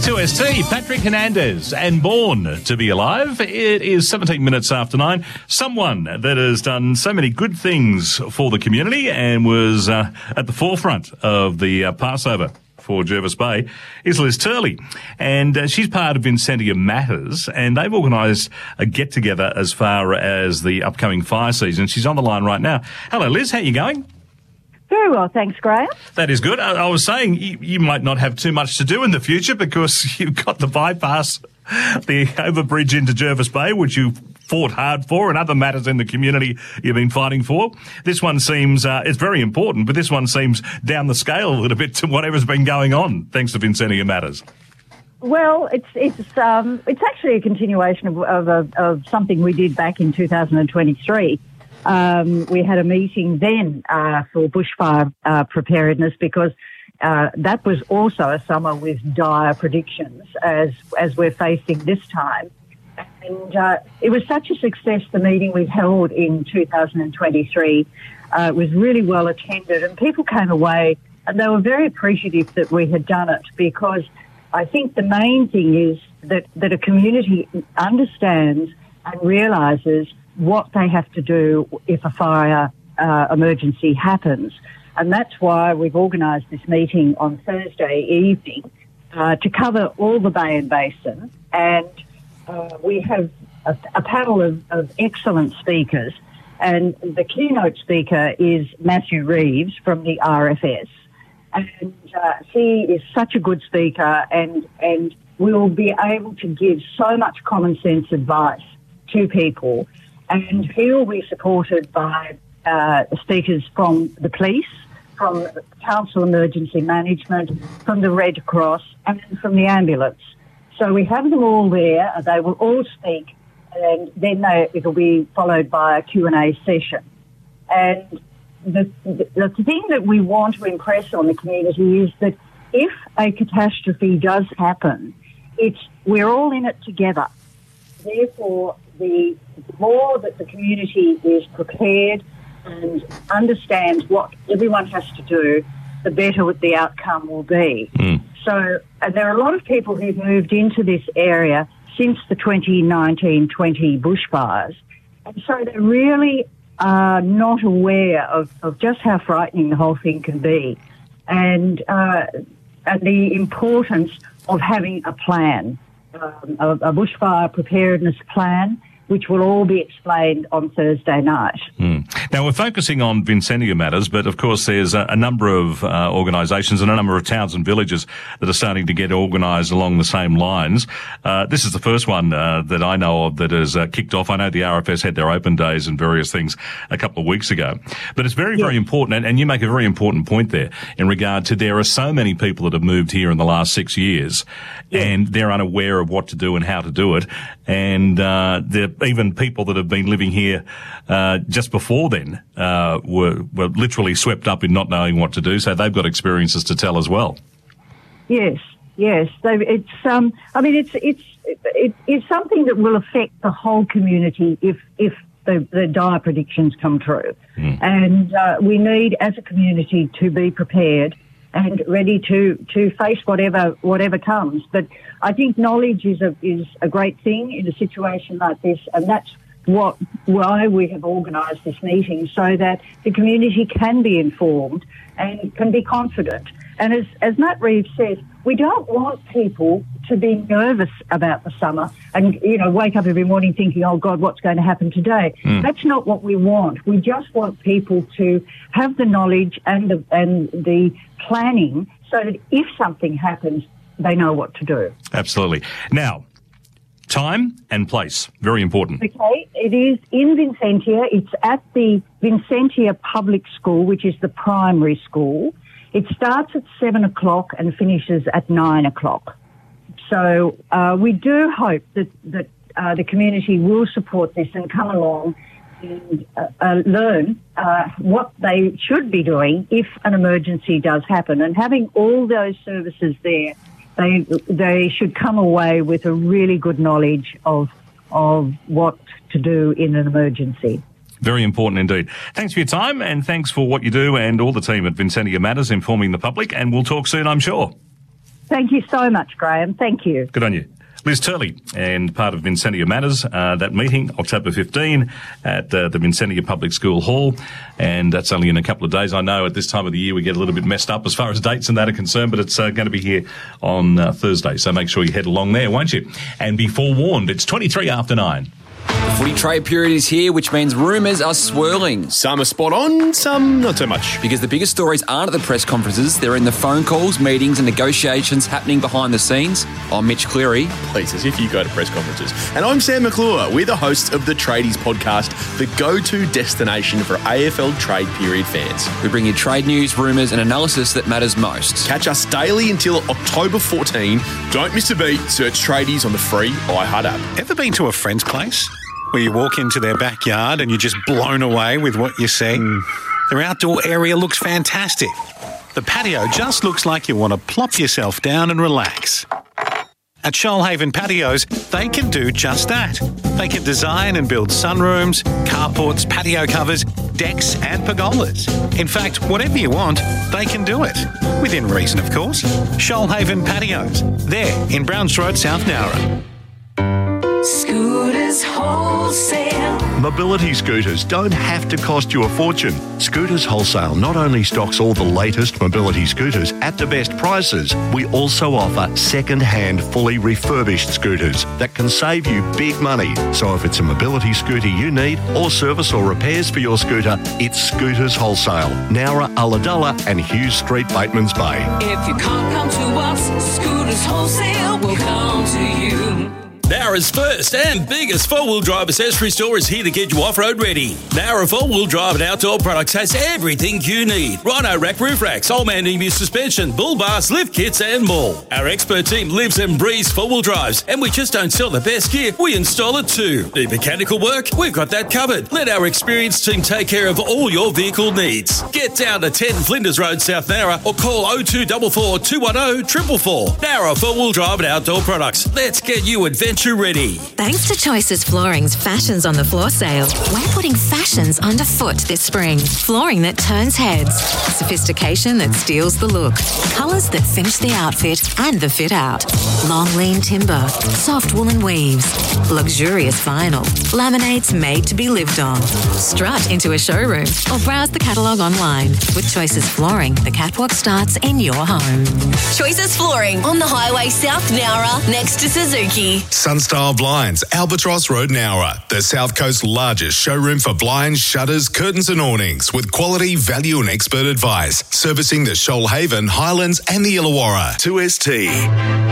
is 2ST, Patrick Hernandez, and Born to Be Alive. It is 17 minutes after 9. Someone that has done so many good things for the community and was at the forefront of the Passover for Jervis Bay is Liz Turley. And she's part of Vincentia Matters, and they've organised a get-together as far as the upcoming fire season. She's on the line right now. Hello, Liz. How are you going? Very well, thanks, Graham. That is good. I was saying you might not have too much to do in the future because you've got the bypass, the overbridge into Jervis Bay, which you fought hard for, and other matters in the community you've been fighting for. This one seems, it's very important, but this one seems down the scale a little bit to whatever's been going on, thanks to Vincentia Matters. Well, it's actually a continuation of something we did back in 2023. We had a meeting then for bushfire preparedness because that was also a summer with dire predictions as we're facing this time. And it was such a success, the meeting we held in 2023. It was really well attended, and people came away and they were very appreciative that we had done it, because I think the main thing is that a community understands and realises what they have to do if a fire emergency happens. And that's why we've organised this meeting on Thursday evening to cover all the Bay and Basin. And we have a panel of excellent speakers. And the keynote speaker is Matthew Reeves from the RFS. And he is such a good speaker, and will be able to give so much common sense advice to people. And he'll be supported by speakers from the police, from Council Emergency Management, from the Red Cross, and from the ambulance. So we have them all there. They will all speak, and then it'll be followed by a Q&A session. And the thing that we want to impress on the community is that if a catastrophe does happen, we're all in it together. Therefore, the more that the community is prepared and understands what everyone has to do, the better the outcome will be. So there are a lot of people who've moved into this area since the 2019-20 bushfires, and so they really are not aware of just how frightening the whole thing can be, and the importance of having a plan, a bushfire preparedness plan, which will all be explained on Thursday night. Now, we're focusing on Vincentia Matters, but of course there's a number of organisations and a number of towns and villages that are starting to get organised along the same lines. This is the first one that I know of that has kicked off. I know the RFS had their open days and various things a couple of weeks ago. But it's very, very important, and you make a very important point there in regard to there are so many people that have moved here in the last 6 years, and they're unaware of what to do and how to do it. And even people that have been living here just before then were literally swept up in not knowing what to do, so they've got experiences to tell as well. Yes. It's something that will affect the whole community if the dire predictions come true. And we need, as a community, to be prepared and ready to face whatever comes. But I think knowledge is a great thing in a situation like this, and that's why we have organised this meeting, so that the community can be informed and can be confident. And as Matt Reeves says, we don't want people to be nervous about the summer and, wake up every morning thinking, oh, God, what's going to happen today? That's not what we want. We just want people to have the knowledge and the planning so that if something happens, they know what to do. Absolutely. Now, time and place, very important. Okay, it is in Vincentia. It's at the Vincentia Public School, which is the primary school. It starts at 7 o'clock and finishes at 9 o'clock. So we do hope that the community will support this and come along and learn what they should be doing if an emergency does happen. And having all those services there, they should come away with a really good knowledge of what to do in an emergency. Very important indeed. Thanks for your time, and thanks for what you do and all the team at Vincentia Matters informing the public, and we'll talk soon, I'm sure. Thank you so much, Graham. Thank you. Good on you. Liz Turley, and part of Vincentia Matters, that meeting, October 15, at the Vincentia Public School Hall, and that's only in a couple of days. I know at this time of the year we get a little bit messed up as far as dates and that are concerned, but it's going to be here on Thursday, so make sure you head along there, won't you? And be forewarned, it's 23 after 9. The footy trade period is here, which means rumours are swirling. Some are spot on, some not so much. Because the biggest stories aren't at the press conferences, they're in the phone calls, meetings and negotiations happening behind the scenes. I'm Mitch Cleary. Please, as if you go to press conferences. And I'm Sam McClure. We're the hosts of the Tradies podcast, the go-to destination for AFL trade period fans. We bring you trade news, rumours and analysis that matters most. Catch us daily until October 14. Don't miss a beat. Search Tradies on the free iHeart app. Ever been to a friend's place where you walk into their backyard and you're just blown away with what you see? Their outdoor area looks fantastic. The patio just looks like you want to plop yourself down and relax. At Shoalhaven Patios, they can do just that. They can design and build sunrooms, carports, patio covers, decks and pergolas. In fact, whatever you want, they can do it. Within reason, of course. Shoalhaven Patios. They're in Browns Road, South Nowra. Scooters Wholesale. Mobility scooters don't have to cost you a fortune. Scooters Wholesale not only stocks all the latest mobility scooters at the best prices, we also offer second-hand, fully refurbished scooters that can save you big money. So if it's a mobility scooter you need, or service or repairs for your scooter, it's Scooters Wholesale, Nowra, Ulladulla and Hughes Street, Batemans Bay. If you can't come to us, Scooters Wholesale will come to you. Nowra's first and biggest four-wheel drive accessory store is here to get you off-road ready. Nowra four-wheel drive and outdoor products has everything you need. Rhino rack roof racks, old man EMU suspension, bull bars, lift kits and more. Our expert team lives and breathes four-wheel drives, and we just don't sell the best gear, we install it too. Need mechanical work? We've got that covered. Let our experienced team take care of all your vehicle needs. Get down to 10 Flinders Road, South Nowra, or call 0244 210 444. Nowra four-wheel drive and outdoor products. Let's get you adventure ready. Thanks to Choices Flooring's Fashions on the Floor sale, we're putting fashions underfoot this spring. Flooring that turns heads, sophistication that steals the look, colours that finish the outfit and the fit out. Long lean timber, soft woolen weaves, luxurious vinyl, laminates made to be lived on. Strut into a showroom or browse the catalogue online. With Choices Flooring, the catwalk starts in your home. Choices Flooring on the highway South Nowra next to Suzuki. Sunstyle Blinds, Albatross Road, Nowra, the South Coast's largest showroom for blinds, shutters, curtains and awnings with quality, value and expert advice. Servicing the Shoalhaven, Highlands and the Illawarra. 2ST.